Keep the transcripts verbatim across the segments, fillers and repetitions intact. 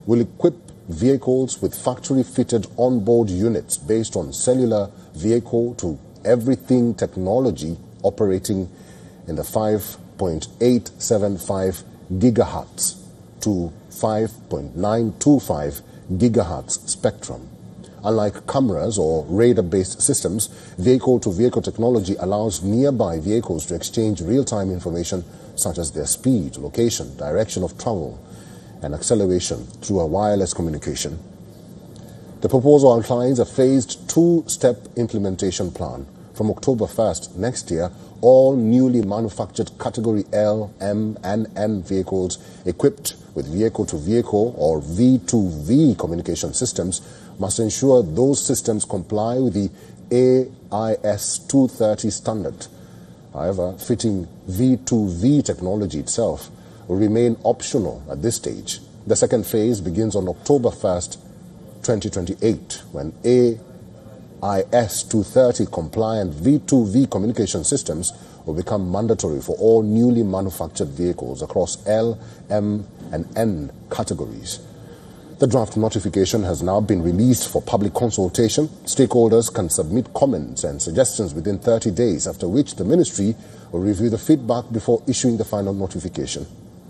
will equip vehicles with factory-fitted onboard units based on cellular vehicle to everything technology operating in the five point eight seven five gigahertz to five point nine two five gigahertz spectrum. Unlike cameras or radar-based systems, vehicle-to-vehicle technology allows nearby vehicles to exchange real-time information such as their speed, location, direction of travel, and acceleration through a wireless communication. The proposal outlines a phased two-step implementation plan. From October first next year, all newly manufactured Category L, M, and N vehicles equipped with vehicle-to-vehicle or V two V communication systems must ensure those systems comply with the A I S two thirty standard. However, fitting V two V technology itself will remain optional at this stage. The second phase begins on October first, twenty twenty-eight, when A I S two thirty compliant V two V communication systems will become mandatory for all newly manufactured vehicles across L, M, and N categories. The draft notification has now been released for public consultation. Stakeholders can submit comments and suggestions within thirty days, after which the ministry will review the feedback before issuing the final notification.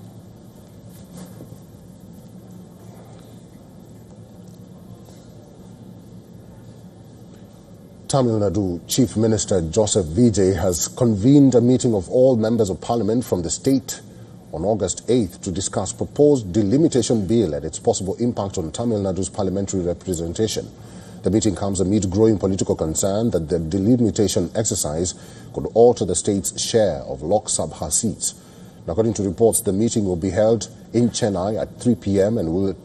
Tamil Nadu Chief Minister Joseph Vijay has convened a meeting of all members of parliament from the state on August eighth to discuss proposed delimitation bill and its possible impact on Tamil Nadu's parliamentary representation. The meeting comes amid growing political concern that the delimitation exercise could alter the state's share of Lok Sabha seats. According to reports, the meeting will be held in Chennai at three p m and will,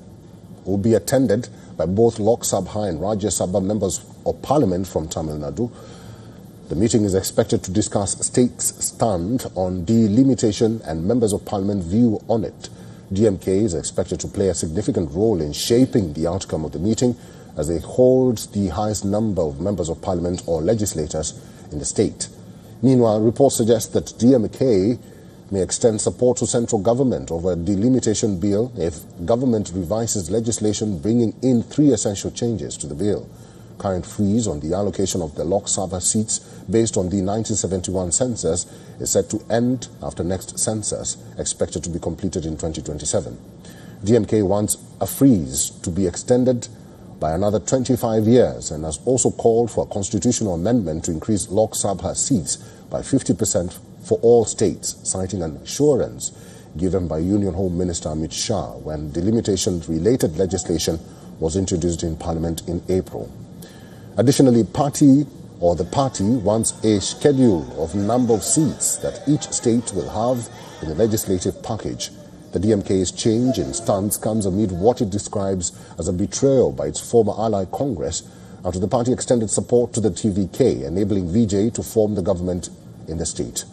will be attended by both Lok Sabha and Rajya Sabha members of parliament from Tamil Nadu. The meeting is expected to discuss state's stand on delimitation and members of parliament view on it. D M K is expected to play a significant role in shaping the outcome of the meeting, as it holds the highest number of members of parliament or legislators in the state. Meanwhile, reports suggest that D M K may extend support to central government over a delimitation bill if government revises legislation bringing in three essential changes to the bill. Current freeze on the allocation of the Lok Sabha seats based on the nineteen seventy-one census is set to end after next census, expected to be completed in twenty twenty-seven. D M K wants a freeze to be extended by another twenty-five years and has also called for a constitutional amendment to increase Lok Sabha seats by fifty percent for all states, citing an assurance given by Union Home Minister Amit Shah when delimitation-related legislation was introduced in Parliament in April. Additionally, party or the party wants a schedule of number of seats that each state will have in the legislative package. The D M K's change in stance comes amid what it describes as a betrayal by its former ally Congress after the party extended support to the T V K, enabling Vijay to form the government in the state.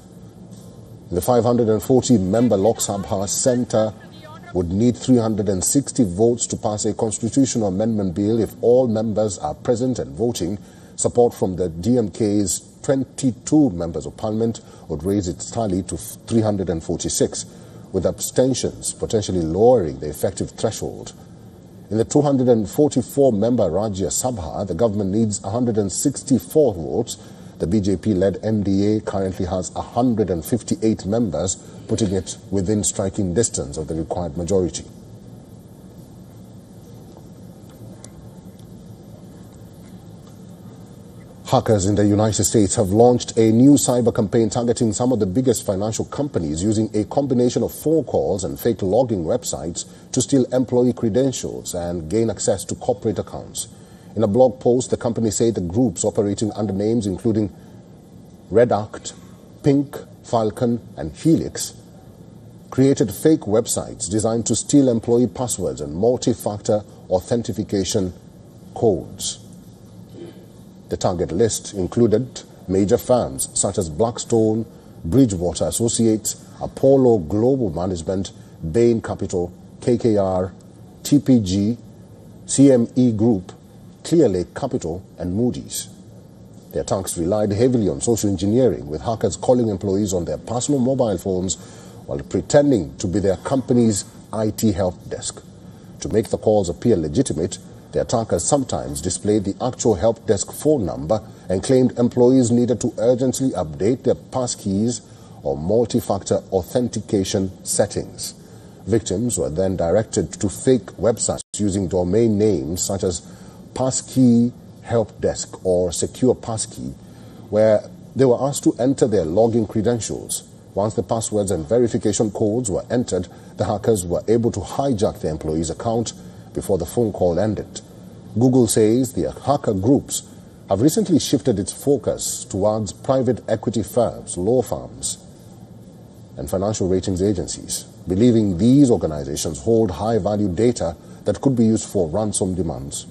The five hundred forty member Lok Sabha Centre would need three hundred sixty votes to pass a constitutional amendment bill. If all members are present and voting, support from the D M K's twenty-two members of parliament would raise its tally to three hundred forty-six, with abstentions potentially lowering the effective threshold. In the two hundred forty-four member Rajya Sabha, the government needs one hundred sixty-four votes. The B J P-led M D A currently has one hundred fifty-eight members, putting it within striking distance of the required majority. Hackers in the United States have launched a new cyber campaign targeting some of the biggest financial companies using a combination of phone calls and fake login websites to steal employee credentials and gain access to corporate accounts. In a blog post, the company said the groups operating under names including Redact, Pink, Falcon, and Helix created fake websites designed to steal employee passwords and multi-factor authentication codes. The target list included major firms such as Blackstone, Bridgewater Associates, Apollo Global Management, Bain Capital, K K R, T P G, C M E Group, Clearlake Capital, and Moody's. The attacks relied heavily on social engineering, with hackers calling employees on their personal mobile phones while pretending to be their company's I T help desk. To make the calls appear legitimate, the attackers sometimes displayed the actual help desk phone number and claimed employees needed to urgently update their passkeys or multi-factor authentication settings. Victims were then directed to fake websites using domain names such as Passkey Help Desk or Secure Passkey, where they were asked to enter their login credentials. Once the passwords and verification codes were entered, the hackers were able to hijack the employee's account before the phone call ended. Google says the hacker groups have recently shifted its focus towards private equity firms, law firms, and financial ratings agencies, believing these organizations hold high-value data that could be used for ransom demands.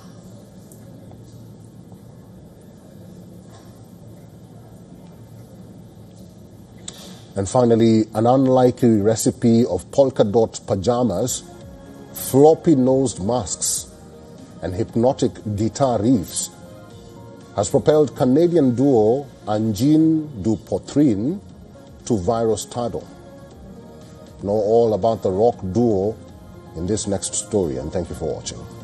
And finally, an unlikely recipe of polka dot pajamas, floppy-nosed masks, and hypnotic guitar riffs has propelled Canadian duo Angine du Poitrine to viral stardom. Know all about the rock duo in this next story, and thank you for watching.